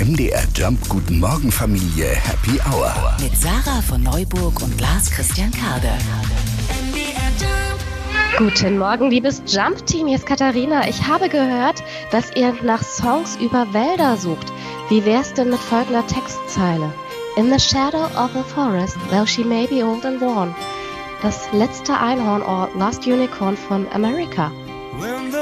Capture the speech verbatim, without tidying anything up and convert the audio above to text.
M D R Jump Guten Morgen Familie Happy Hour. Mit Sarah von Neuburg und Lars Christian Kade. Guten Morgen, liebes Jump-Team, hier ist Katharina. Ich habe gehört, dass ihr nach Songs über Wälder sucht. Wie wär's denn mit folgender Textzeile? In the shadow of the forest, though she may be old and worn. Das letzte Einhorn or Last Unicorn von America.